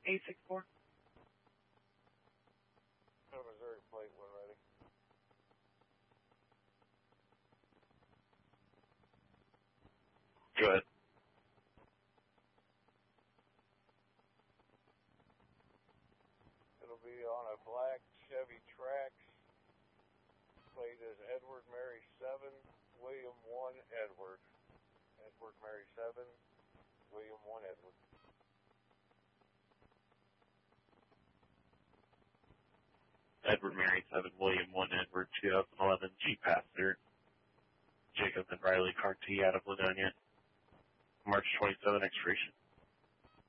864. Missouri plate when ready. Go ahead. It'll be on a black Chevy Trax. Plate is Edward Mary 7, William 1, Edward. Edward Mary 7, William 1, Edward. Edward Mary 7, William 1, Edward 2011 Jeep Passenger. Jacob and Riley Carty out of Ladonia. March 27 expiration.